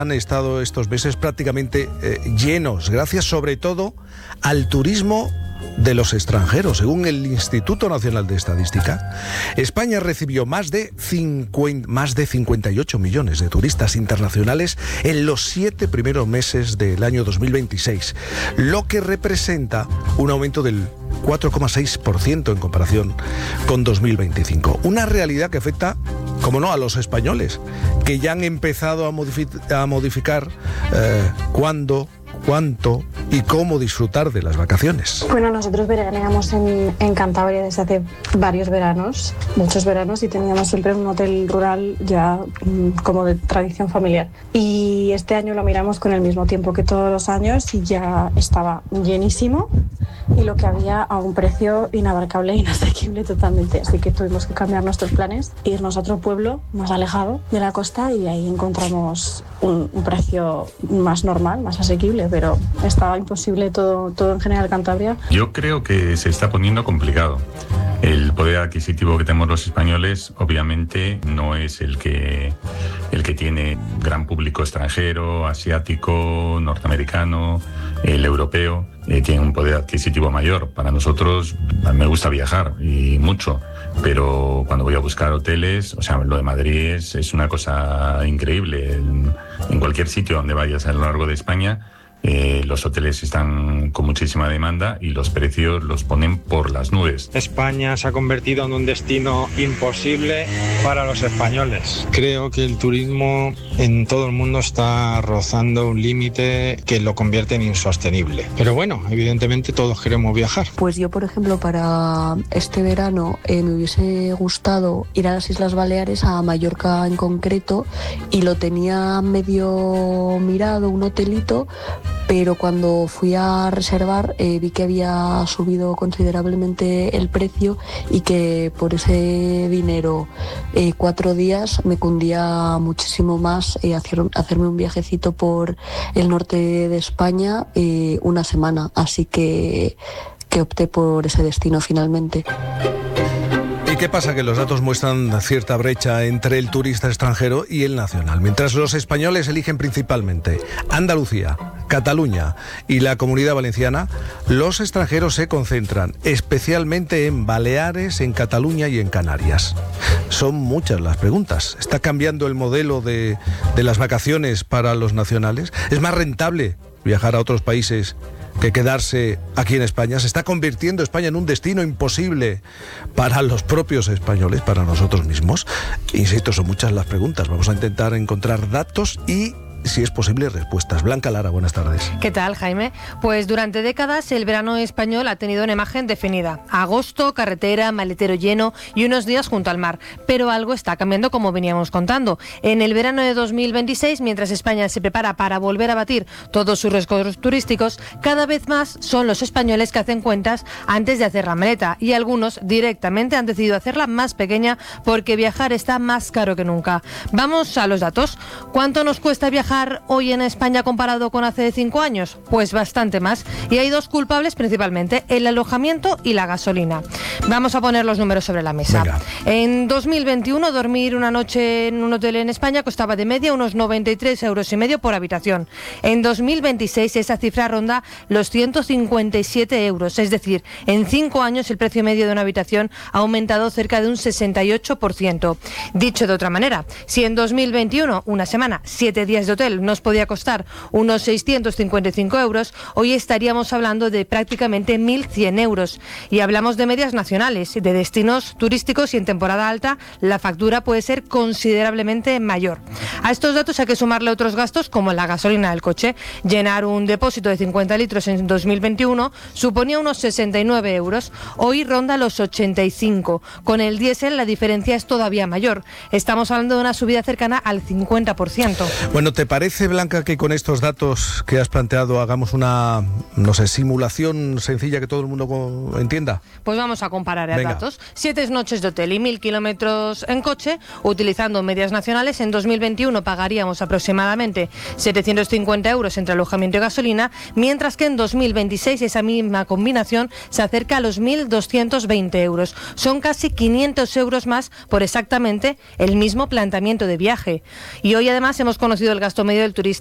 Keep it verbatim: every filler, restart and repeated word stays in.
han estado estos meses prácticamente eh, llenos, gracias sobre todo al turismo de los extranjeros. Según el Instituto Nacional de Estadística, España recibió más de, cincuenta, más de cincuenta y ocho millones de turistas internacionales en los siete primeros meses del año dos mil veintiséis, lo que representa un aumento del cuatro coma seis por ciento en comparación con dos mil veinticinco. Una realidad que afecta, como no, a los españoles, que ya han empezado a, modifi- a modificar eh, cuándo, cuánto y cómo disfrutar de las vacaciones. Bueno, nosotros veraneamos en, en Cantabria desde hace varios veranos, muchos veranos, y teníamos siempre un hotel rural ya mmm, como de tradición familiar. Y este año lo miramos con el mismo tiempo que todos los años y ya estaba llenísimo, y lo que había a un precio inabarcable e inasequible totalmente. Así que tuvimos que cambiar nuestros planes, irnos a otro pueblo más alejado de la costa, y ahí encontramos un, un precio más normal, más asequible, pero estaba imposible todo, todo en general Cantabria. Yo creo que se está poniendo complicado. El poder adquisitivo que tenemos los españoles obviamente no es el que, el que tiene gran público extranjero, asiático, norteamericano, el europeo. Eh, tiene un poder adquisitivo mayor. Para nosotros, me gusta viajar y mucho, pero cuando voy a buscar hoteles, o sea, lo de Madrid es, es una cosa increíble. En, en cualquier sitio donde vayas a lo largo de España, Eh, los hoteles están con muchísima demanda y los precios los ponen por las nubes. España se ha convertido en un destino imposible para los españoles. Creo que el turismo en todo el mundo está rozando un límite que lo convierte en insostenible. Pero bueno, evidentemente todos queremos viajar. Pues yo, por ejemplo, para este verano eh, me hubiese gustado ir a las Islas Baleares, a Mallorca en concreto, y lo tenía medio mirado, un hotelito, pero cuando fui a reservar eh, vi que había subido considerablemente el precio y que por ese dinero eh, cuatro días me cundía muchísimo más eh, hacer, hacerme un viajecito por el norte de España eh, una semana, así que, que opté por ese destino finalmente. ¿Y qué pasa? Que los datos muestran cierta brecha entre el turista extranjero y el nacional. Mientras los españoles eligen principalmente Andalucía, Cataluña y la Comunidad Valenciana, los extranjeros se concentran especialmente en Baleares, en Cataluña y en Canarias. Son muchas las preguntas. ¿Está cambiando el modelo de, de las vacaciones para los nacionales? ¿Es más rentable viajar a otros países que quedarse aquí en España? ¿Se está convirtiendo España en un destino imposible para los propios españoles, para nosotros mismos? Insisto, son muchas las preguntas. Vamos a intentar encontrar datos y, si es posible, respuestas. Blanca Lara, buenas tardes. ¿Qué tal, Jaime? Pues durante décadas el verano español ha tenido una imagen definida. Agosto, carretera, maletero lleno y unos días junto al mar. Pero algo está cambiando, como veníamos contando. En el verano de dos mil veintiséis, mientras España se prepara para volver a batir todos sus récords turísticos, cada vez más son los españoles que hacen cuentas antes de hacer la maleta. Y algunos directamente han decidido hacerla más pequeña porque viajar está más caro que nunca. Vamos a los datos. ¿Cuánto nos cuesta viajar hoy en España comparado con hace cinco años? Pues bastante más. Y hay dos culpables principalmente: el alojamiento y la gasolina. Vamos a poner los números sobre la mesa. Venga. En dos mil veintiuno, dormir una noche en un hotel en España costaba de media unos noventa y tres euros y medio por habitación. En dos mil veintiséis esa cifra ronda los ciento cincuenta y siete euros. Es decir, en cinco años el precio medio de una habitación ha aumentado cerca de un sesenta y ocho por ciento. Dicho de otra manera, si en dos mil veintiuno una semana, siete días de hotel nos podía costar unos seiscientos cincuenta y cinco euros, hoy estaríamos hablando de prácticamente mil cien euros. Y hablamos de medias nacionales, de destinos turísticos, y en temporada alta la factura puede ser considerablemente mayor. A estos datos hay que sumarle otros gastos como la gasolina del coche. Llenar un depósito de cincuenta litros en dos mil veintiuno suponía unos sesenta y nueve euros, hoy ronda los ochenta y cinco. Con el diésel la diferencia es todavía mayor. Estamos hablando de una subida cercana al cincuenta por ciento. Bueno, ¿te parece, Blanca, que con estos datos que has planteado hagamos una, no sé, simulación sencilla que todo el mundo entienda? Pues vamos a comparar los datos. Siete noches de hotel y mil kilómetros en coche, utilizando medias nacionales, en dos mil veintiuno pagaríamos aproximadamente setecientos cincuenta euros entre alojamiento y gasolina, mientras que en dos mil veintiséis esa misma combinación se acerca a los mil doscientos veinte euros. Son casi quinientos euros más por exactamente el mismo planteamiento de viaje. Y hoy además hemos conocido el gasto medio del turista